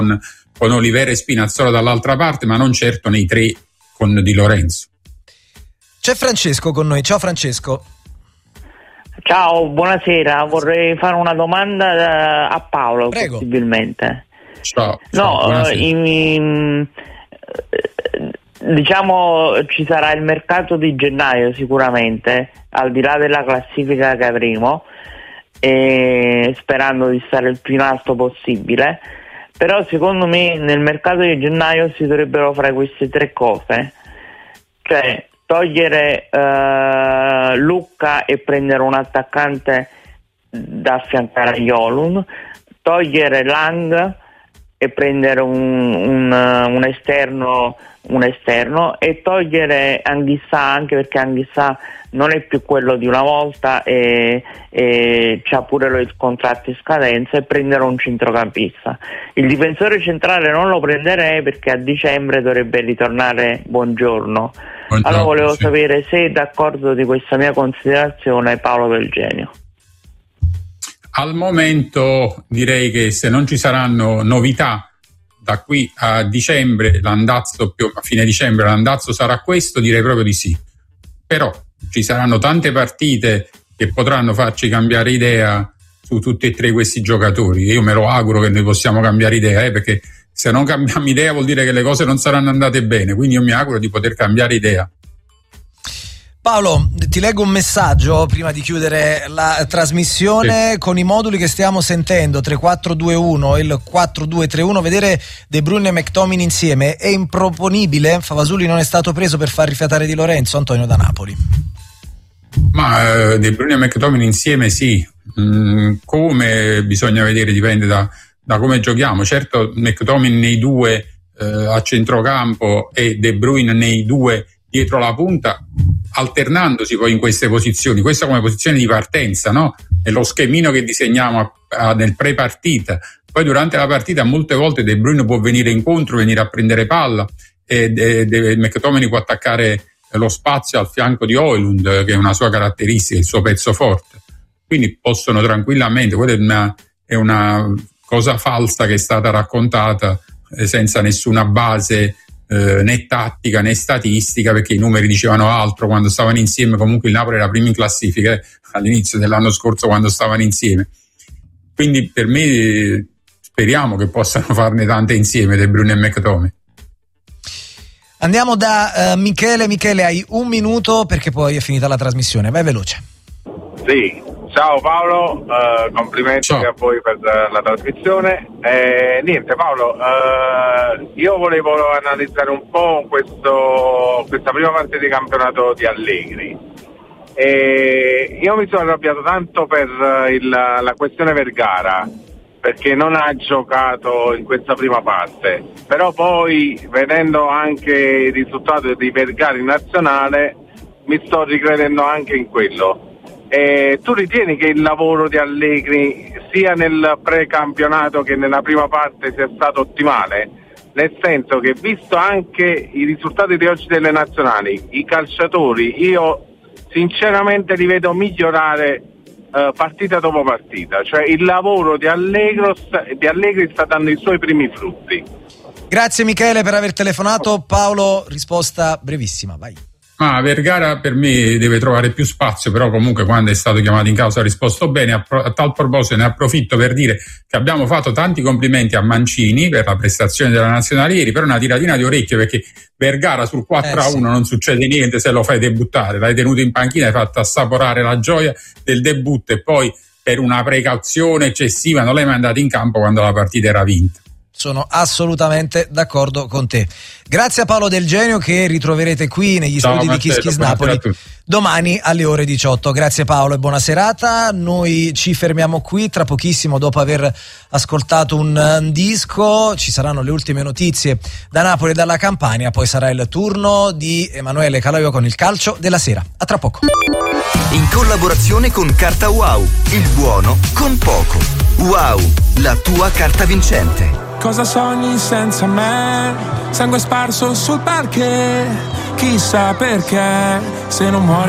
con Olivera e Spinazzola dall'altra parte, ma non certo nei tre con Di Lorenzo. C'è Francesco con noi. Ciao Francesco. Ciao, buonasera. Vorrei fare una domanda a Paolo. Prego. Possibilmente. Ciao. Diciamo ci sarà il mercato di gennaio sicuramente, al di là della classifica che avremo, sperando di stare il più in alto possibile, però secondo me nel mercato di gennaio si dovrebbero fare queste tre cose, cioè togliere Lucca e prendere un attaccante da affiancare a Jolund, togliere Lang e prendere un esterno e togliere Anghissà, anche perché Anghissà non è più quello di una volta e c'ha pure il contratto in scadenza, e prendere un centrocampista. Il difensore centrale non lo prenderei perché a dicembre dovrebbe ritornare Buongiorno. Allora volevo sapere se è d'accordo di questa mia considerazione Paolo Del Genio. Al momento direi che se non ci saranno novità da qui a dicembre, l'andazzo a fine dicembre l'andazzo sarà questo, direi proprio di sì. Però ci saranno tante partite che potranno farci cambiare idea su tutti e tre questi giocatori. Io me lo auguro che noi possiamo cambiare idea, perché se non cambiamo idea vuol dire che le cose non saranno andate bene, quindi io mi auguro di poter cambiare idea. Paolo, ti leggo un messaggio prima di chiudere la trasmissione. Sì. Con i moduli che stiamo sentendo 3-4-2-1 e il 4-2-3-1, vedere De Bruyne e McTominay insieme è improponibile? Favasuli non è stato preso per far rifiatare Di Lorenzo? Antonio da Napoli. Ma De Bruyne e McTominay insieme sì, come bisogna vedere, dipende da come giochiamo. Certo, McTominay nei due a centrocampo e De Bruyne nei due dietro la punta, alternandosi poi in queste posizioni. Questa come posizione di partenza, no? È lo schemino che disegniamo nel pre-partita. Poi durante la partita molte volte De Bruyne può venire incontro, venire a prendere palla, e McTominay può attaccare lo spazio al fianco di Højlund, che è una sua caratteristica, il suo pezzo forte. Quindi possono tranquillamente, quella è una cosa falsa che è stata raccontata senza nessuna base né tattica né statistica, perché i numeri dicevano altro quando stavano insieme. Comunque il Napoli era primo in classifica all'inizio dell'anno scorso quando stavano insieme, quindi per me speriamo che possano farne tante insieme De Bruyne e McTominay. Andiamo da Michele. Michele, hai un minuto perché poi è finita la trasmissione, vai veloce. Sì, ciao Paolo, complimenti. Ciao a voi per la trasmissione. Niente Paolo, io volevo analizzare un po' questa prima parte di campionato di Allegri. Io mi sono arrabbiato tanto per la questione Vergara, perché non ha giocato in questa prima parte, però poi vedendo anche il risultato di Vergara in nazionale mi sto ricredendo anche in quello. Tu ritieni che il lavoro di Allegri sia nel precampionato che nella prima parte sia stato ottimale? Nel senso che, visto anche i risultati di oggi delle nazionali, i calciatori io sinceramente li vedo migliorare partita dopo partita, cioè il lavoro di Allegri sta dando i suoi primi frutti. Grazie Michele per aver telefonato. Paolo, risposta brevissima, vai. Ma Vergara per me deve trovare più spazio, però comunque quando è stato chiamato in causa ha risposto bene. A tal proposito ne approfitto per dire che abbiamo fatto tanti complimenti a Mancini per la prestazione della nazionale ieri, però una tiratina di orecchie, perché Vergara sul 4-1 non succede niente se lo fai debuttare, l'hai tenuto in panchina, hai fatto assaporare la gioia del debutto e poi per una precauzione eccessiva non l'hai mandato in campo quando la partita era vinta. Sono assolutamente d'accordo con te. Grazie a Paolo Del Genio, che ritroverete qui negli studi di Kiss Kiss Napoli domani alle ore 18. Grazie Paolo e buona serata. Noi ci fermiamo qui, tra pochissimo, dopo aver ascoltato un disco ci saranno le ultime notizie da Napoli e dalla Campania, poi sarà il turno di Emanuele Calaio con il calcio della sera. A tra poco. In collaborazione con Carta Wow, il buono con poco. Wow, la tua carta vincente. Cosa sogni senza me? Sangue sparso sul parquet, chissà perché, se non muori